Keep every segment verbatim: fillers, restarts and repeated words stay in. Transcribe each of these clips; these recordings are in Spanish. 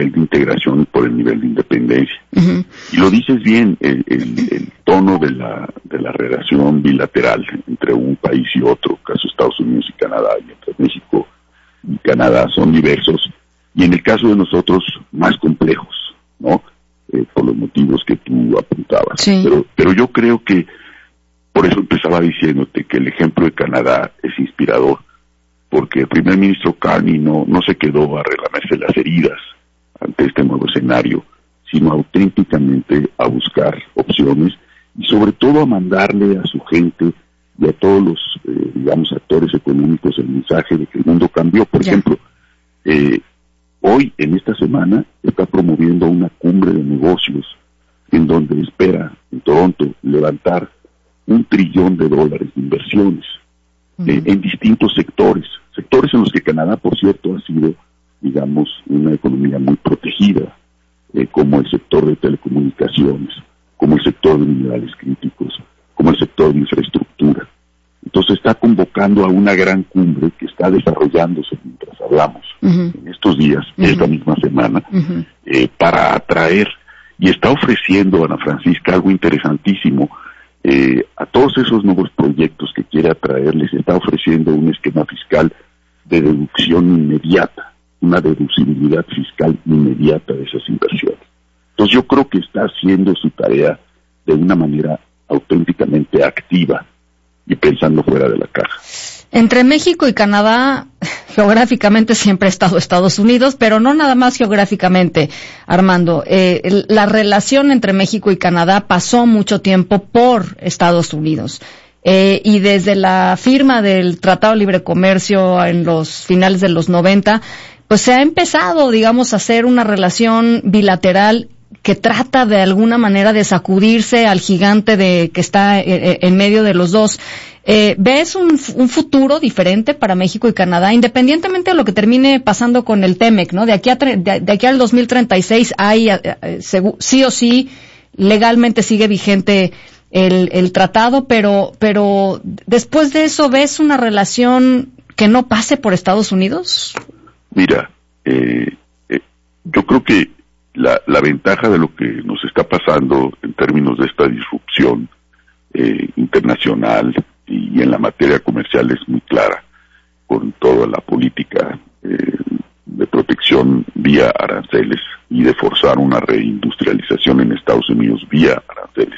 nivel de integración y por el nivel de independencia. Uh-huh. Y lo dices bien, el, el, el tono de la, de la relación bilateral entre un país y otro, caso Estados Unidos y Canadá, y entre México y Canadá, son diversos, y en el caso de nosotros, más complejos, ¿no? Eh, por los motivos que tú apuntabas. Sí. Pero, pero yo creo que, por eso empezaba diciéndote que el ejemplo de Canadá es inspirador, porque el primer ministro Carney no, no se quedó a relamerse las heridas ante este nuevo escenario, sino auténticamente a buscar opciones y sobre todo a mandarle a su gente y a todos los, eh, digamos, actores económicos el mensaje de que el mundo cambió. Por ya. ejemplo, eh, hoy, en esta semana, está promoviendo una cumbre de negocios en donde espera, en Toronto, levantar un trillón de dólares de inversiones uh-huh. eh, en distintos sectores, sectores en los que Canadá, por cierto, ha sido, digamos, una economía muy protegida, eh, como el sector de telecomunicaciones, como el sector de minerales críticos, como el sector de infraestructura. Entonces está convocando a una gran cumbre que está desarrollándose mientras hablamos uh-huh. en estos días, uh-huh. esta misma semana, uh-huh. eh, para atraer, y está ofreciendo, Ana Francisca, algo interesantísimo, eh, a todos esos nuevos proyectos que quiere atraer, les está ofreciendo un esquema fiscal de deducción inmediata, una deducibilidad fiscal inmediata de esas inversiones. Entonces yo creo que está haciendo su tarea de una manera auténticamente activa y pensando fuera de la caja. Entre México y Canadá, geográficamente siempre ha estado Estados Unidos, pero no nada más geográficamente, Armando. Eh, la relación entre México y Canadá pasó mucho tiempo por Estados Unidos. Eh, y desde la firma del Tratado de Libre Comercio en los finales de los noventa, pues se ha empezado, digamos, a hacer una relación bilateral que trata de alguna manera de sacudirse al gigante de que está eh, en medio de los dos. Eh, ¿Ves un, un futuro diferente para México y Canadá, independientemente de lo que termine pasando con el TEMEC, ¿no? De aquí a de, de aquí al dos mil treinta y seis hay eh, segu, sí o sí legalmente sigue vigente el, el tratado, pero pero después de eso, ¿ves una relación que no pase por Estados Unidos? Mira, eh, eh, yo creo que la, la ventaja de lo que nos está pasando en términos de esta disrupción eh, internacional y en la materia comercial es muy clara, con toda la política eh, de protección vía aranceles y de forzar una reindustrialización en Estados Unidos vía aranceles.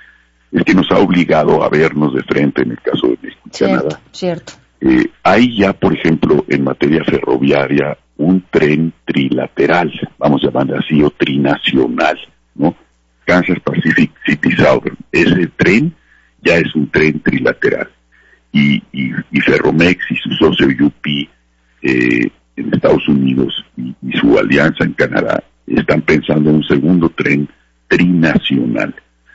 Es que nos ha obligado a vernos de frente en el caso de México y cierto, Canadá. Cierto. Eh, hay ya, por ejemplo, en materia ferroviaria, un tren trilateral, vamos a llamarle así, o trinacional, ¿no? Kansas Pacific City Southern. Ese tren ya es un tren trilateral. Y, y, y Ferromex y su socio U P eh, en Estados Unidos y, y su alianza en Canadá están pensando en un segundo tren trinacional.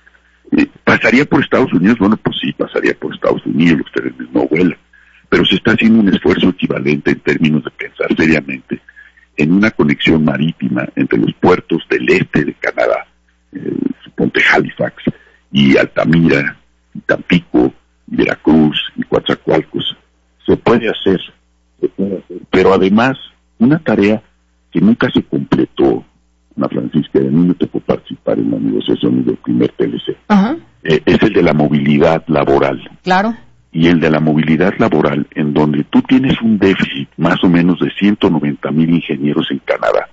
Eh, ¿Pasaría por Estados Unidos? Bueno, pues sí, pasaría por Estados Unidos, los trenes no vuelan. Pero se está haciendo un esfuerzo equivalente en términos de pensar seriamente en una conexión marítima entre los puertos del este de Canadá, eh, suponte Halifax, y Altamira, y Tampico, y Veracruz, y Coatzacoalcos. Se puede hacer, se puede hacer, pero además, una tarea que nunca se completó, Ana Francisca, y a mí me tocó participar en la negociación del primer T L C, uh-huh. eh, es el de la movilidad laboral. Claro. Y el de la movilidad laboral, en donde tú tienes un déficit más o menos de ciento noventa mil ingenieros en Canadá,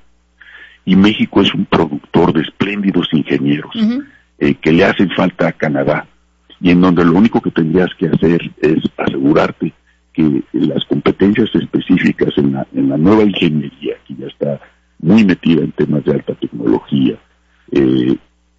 y México es un productor de espléndidos ingenieros uh-huh. eh, que le hacen falta a Canadá, y en donde lo único que tendrías que hacer es asegurarte que las competencias específicas en la, en la nueva ingeniería, que ya está muy metida en temas de alta tecnología, eh,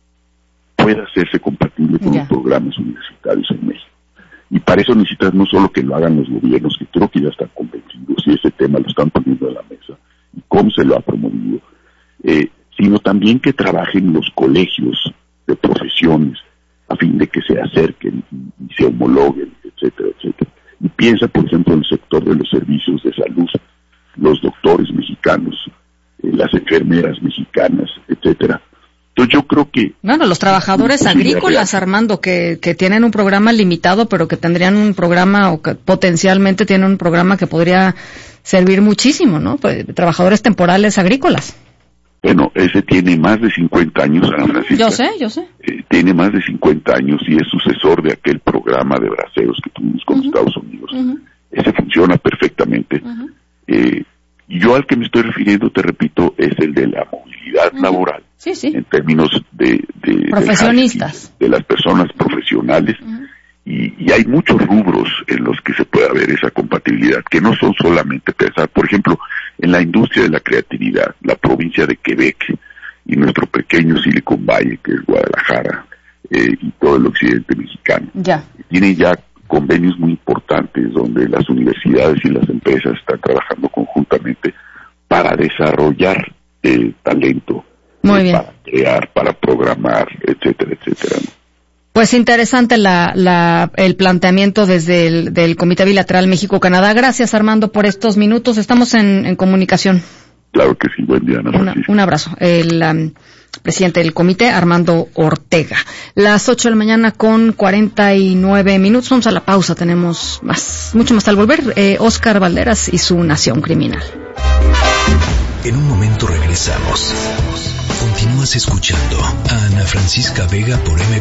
pueda hacerse compatible con yeah. los programas universitarios en México. Y para eso necesitas no solo que lo hagan los gobiernos, que creo que ya están convencidos y ese tema lo están poniendo en la mesa, y cómo se lo ha promovido, eh, sino también que trabajen los colegios de profesiones a fin de que se acerquen y, y se homologuen, etcétera, etcétera. Y piensa, por ejemplo, en el sector de los servicios de salud, los doctores mexicanos, eh, las enfermeras mexicanas, etcétera. Entonces yo creo que... Bueno, los trabajadores agrícolas, Armando, que, que tienen un programa limitado, pero que tendrían un programa, o que potencialmente tienen un programa que podría servir muchísimo, ¿no? Pues, trabajadores temporales agrícolas. Bueno, ese tiene más de cincuenta años, Ana Francisca. Yo sé, yo sé. Eh, tiene más de cincuenta años y es sucesor de aquel programa de braceros que tuvimos con uh-huh. Estados Unidos. Uh-huh. Ese funciona perfectamente. Uh-huh. Eh, yo al que me estoy refiriendo, te repito, es el de la movilidad uh-huh. laboral. Sí, sí. En términos de... de profesionistas. De, de las personas profesionales. Uh-huh. Y, y hay muchos rubros en los que se puede ver esa compatibilidad, que no son solamente pensar, por ejemplo, en la industria de la creatividad, la provincia de Quebec y nuestro pequeño Silicon Valley, que es Guadalajara, eh, y todo el occidente mexicano. Ya. Tienen ya convenios muy importantes donde las universidades y las empresas están trabajando conjuntamente para desarrollar eh, talento, muy eh, bien. Para crear, para programar, etcétera, etcétera, ¿no? Pues interesante la, la, el planteamiento desde el del Comité Bilateral México-Canadá. Gracias, Armando, por estos minutos. Estamos en, en comunicación. Claro que sí, buen día, Ana Una, un abrazo. El um, presidente del comité, Armando Ortega. Las ocho de la mañana con cuarenta y nueve minutos. Vamos a la pausa. Tenemos más, mucho más al volver. Eh, Oscar Valderas y su Nación Criminal. En un momento regresamos. Continúas escuchando a Ana Francisca Vega por M